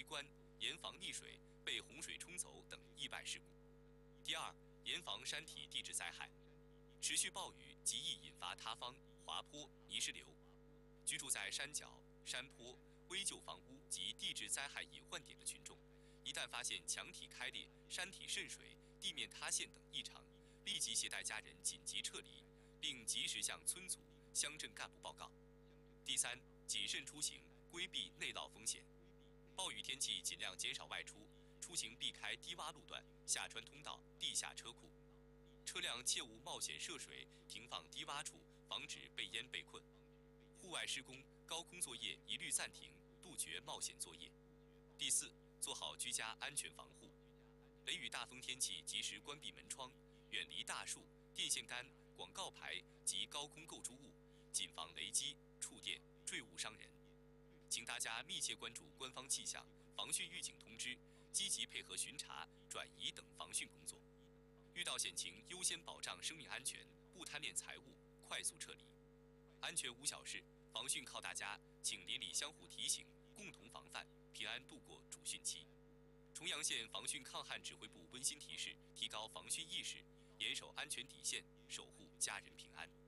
关，严防溺水、被洪水冲走等意外事故。第二，严防山体地质灾害，持续暴雨极易引发塌方、滑坡、泥石流。居住在山脚、山坡、危旧房屋及地质灾害隐患点的群众，一旦发现墙体开裂、山体渗水、地面塌陷等异常，立即携带家人紧急撤离，并及时向村组、乡镇干部报告。第三，谨慎出行，规避内涝风险。暴雨天气尽量减少外出，出行避开低洼路段、下穿通道、地下车库。车辆切勿冒险涉水，停放低洼处，防止被淹被困。户外施工、高空作业一律暂停，杜绝冒险作业。第四，做好居家安全防护。雷雨大风天气及时关闭门窗，远离大树、电线杆、广告牌及高空构筑物，谨防雷击、触电、坠物伤人。请大家密切关注官方气象、防汛预警通知，积极配合巡查、转移等防汛工作。遇到险情，优先保障生命安全，不贪恋财物，快速撤离。安全无小事，防汛靠大家，请邻里相互提醒，共同防范，平安度过主汛期。重阳县防汛抗旱指挥部温馨提示：提高防汛意识，严守安全底线，守护家人平安。